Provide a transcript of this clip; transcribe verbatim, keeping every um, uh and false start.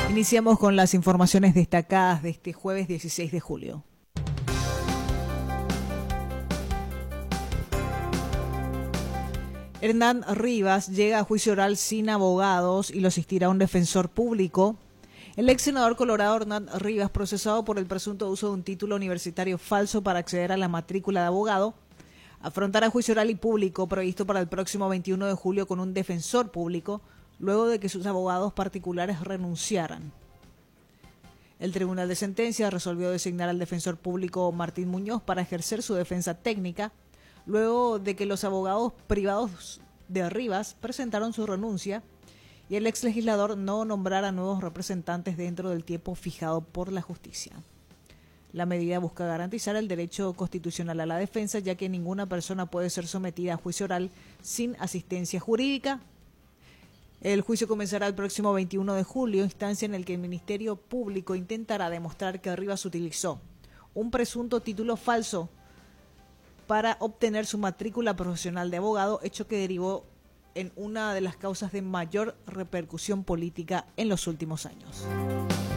Iniciamos con las informaciones destacadas de este jueves dieciséis de julio. Hernán Rivas llega a juicio oral sin abogados y lo asistirá un defensor público. El ex senador colorado Hernán Rivas, procesado por el presunto uso de un título universitario falso para acceder a la matrícula de abogado, afrontará juicio oral y público previsto para el próximo veintiuno de julio con un defensor público, luego de que sus abogados particulares renunciaran. El Tribunal de Sentencia resolvió designar al defensor público Martín Muñoz para ejercer su defensa técnica, luego de que los abogados privados de Rivas presentaron su renuncia y el exlegislador no nombrara nuevos representantes dentro del tiempo fijado por la justicia. La medida busca garantizar el derecho constitucional a la defensa, ya que ninguna persona puede ser sometida a juicio oral sin asistencia jurídica. El juicio comenzará el próximo veintiuno de julio, instancia en la que el Ministerio Público intentará demostrar que Rivas utilizó un presunto título falso para obtener su matrícula profesional de abogado, hecho que derivó en una de las causas de mayor repercusión política en los últimos años.